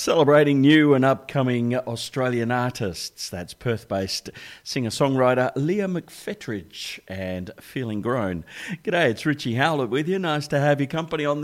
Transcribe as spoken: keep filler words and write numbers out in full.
Celebrating new and upcoming Australian artists. That's Perth-based singer-songwriter Leah McFetridge and Feeling Grown. G'day, it's Richie Howlett with you. Nice to have your company on